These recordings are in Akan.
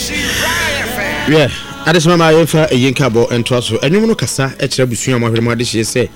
Yeah, adesima ma yefa eyinka bo ento so enwum no kasa e kire busua ma hwere ma de hye se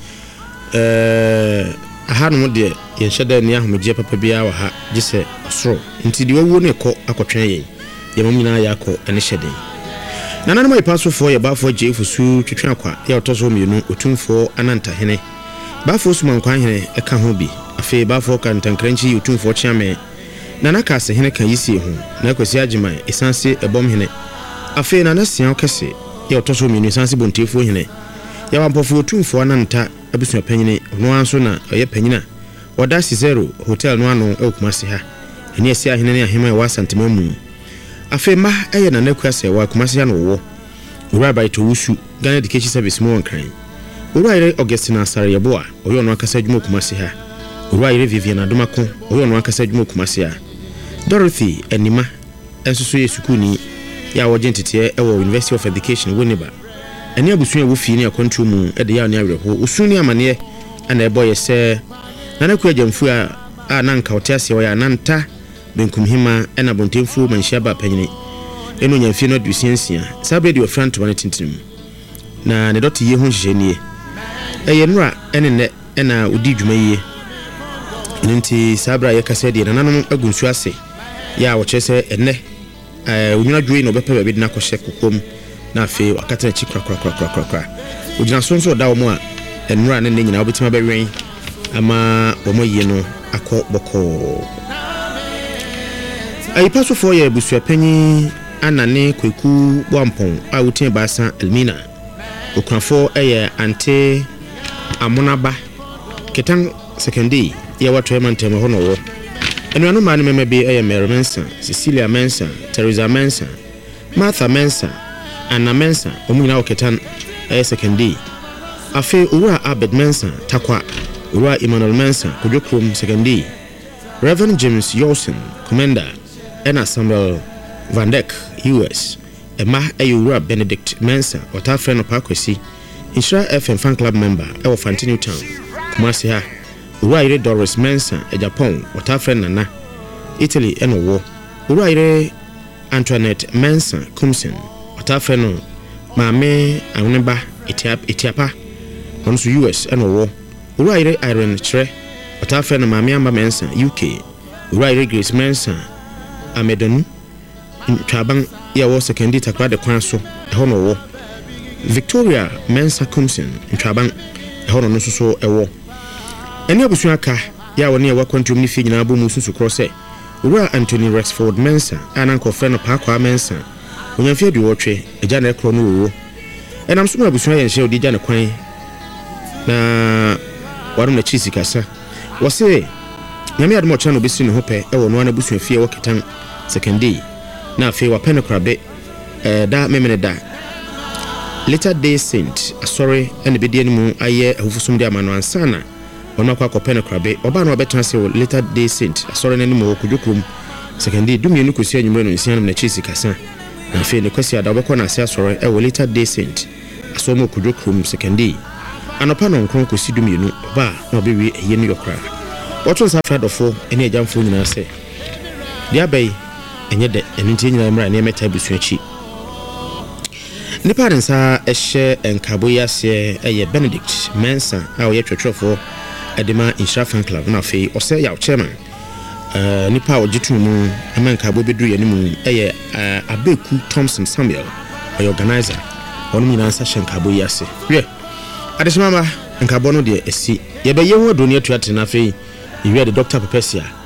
aha no de ye hyeda ni ahomje papa bia wa ha gise osoro nti de wawu ne kɔ akɔtwen ye ye mam nyina ya kɔ ene hyede nana no mai paso fo ye bafo jefu su twetwen akwa ye otoso mienu otumfo ananta hene bafo su man kwan hene e ka ho bi afi bafo kan tankranchi otumfo chiame nana ka se hene kan yisi ho na kwasi agiman esanse ebom hene afi nana sian kese ye otoso mienu esanse bontefo hene ya wampofo otumfo ananta abusua panyine no anso na ye panyina Wadasi Zero Hotel no ano e Kumasi ha eni esi ahene ne ahema e wa santemamu afema eye na nakua se wa Kumasi ha no wo ura by to wusu Ghana Education Service mo nkran ura ire Augustina Sarayeboa oyo no akasa adwuma Kumasi ha ura ire Vivian Adomako oyo no akasa adwuma Kumasi ha Dorothy Enima enso ye sukuni ya wo gentete e wo University of Education Winneba eni abusua wo fi ne akontu mu e de ya ne awerho usuni amane ana e boye se nana ku ajamfu a nanka otiase wo ya nanta benkum hima ena bontemfu manhia ba panyine eno nyamfie no adusiansia sabe de ofrant wane tintim na ne dot ye ho hihenie eye nura ene ne ena odi dwuma yie nti sabra ye kase de nananom agunsu ase ya wo chese enne onyuna dwoi no bepa be de na kohye kokom na afi wakata chi kra ojina sonso da wo mu a enura ne nyina obetima be wen ama omo ye no akọ boko ayipaso fo ye busua panyi anane kweku boampon a wutin basa Elmina okranfo eye ante amonaba ketan secondary ye wato emantem ho no wo enuano ma ne memabe eye Mary Mensa Cecilia Mensa Teresa Mensa Martha Mensa Anna Mensa omuna oketan eye secondary afi ura Abed Mensa takwa ura Emmanuel Mensa kujokrom secondary Reverend James Yolson Commander ena Samuel Van Dek US ema ura Benedict Mensa wata friend of Akwesi Insura FM fan club member ewo Fantini Town Kumasi ha ura ire Doris Mensa Japan wata friend nana Italy eno wo ura ire Antoinette Mensa Kumsen wata friend no maame aneba Etiapa onso US eno wo ura ire Irene Chre wata friend no maame amba Mensa UK ura ire Grace Mensa Amedonu Traban ya wo secondary takwa de kwan so eho no wo Victoria Mensa Kumsen Traban eho no so ewo eni abusua ka ya wo ne wa kwantum ni fi nyina bo mu susu krose ura Anthony Rexford Mensa ananko friend no pakwa Mensa onyamfie bi wotwe eja na ekro no wo enam so abusua ye nhye odi ja ne kwan na warum na chisi kasa wose nyame admo cha no besi ne hope ewo no na busua fie woketan secondary na afi wa penekrabe da memene da Latter Day Saint sorry ene bedi animu aye ahufusum de amano ansana ono akwa ko penekrabe oba na obetan se Latter Day Saint sorry nanimu okudukrum secondary dumienu kosi anyumre no nsianum na chisi kasa na afi ne kwasi ada obekọ na ase sorry ewo Latter Day Saint asomo okudukrum secondary anopa no nkron kosi dumienu oba na obewie eye no yokra wotu sa fadofo ene ejamfo nyina se dia bai enye de enunti nyina mra na emeta busuachi nipa nsa ehye enkabo yase eye Benedict Mensa a oye twetwefo edema Insura fan club na fe ose ya chairman nipa ogitumu enkabo beduru yanimu eye Abeku Thompson Samuel oye organizer onu nyina nsa shenkabo yase ye adesima enkabo no de esi ye be ye ho adoni atuate na fe iwe de Dr. Pepesia